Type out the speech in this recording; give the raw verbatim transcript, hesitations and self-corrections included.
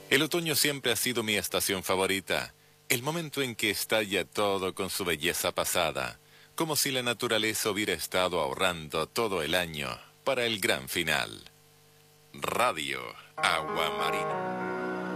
El otoño siempre ha sido mi estación favorita, el momento en que estalla todo con su belleza pasada, como si la naturaleza hubiera estado ahorrando todo el año para el gran final. Radio Agua Marina.